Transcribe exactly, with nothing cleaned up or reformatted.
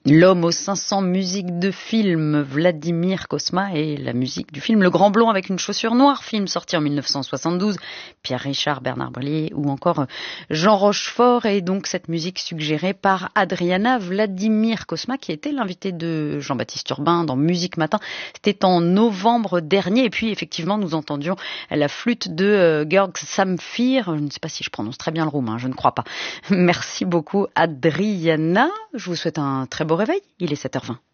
L'homme aux cinq cents musiques de film, Vladimir Cosma, et la musique du film Le Grand Blond avec une chaussure noire, film sorti en mille neuf cent soixante-douze, Pierre Richard, Bernard Blier ou encore Jean Rochefort, et donc cette musique suggérée par Adriana Vladimir Cosma, qui était l'invité de Jean-Baptiste Urbain dans Musique Matin. C'était en novembre dernier, et puis effectivement nous entendions la flûte de euh, Georg Samfir, je ne sais pas si je prononce très bien le roumain, je ne crois pas. Merci beaucoup Adriana, je vous souhaite un très beau réveil, il est sept heures vingt.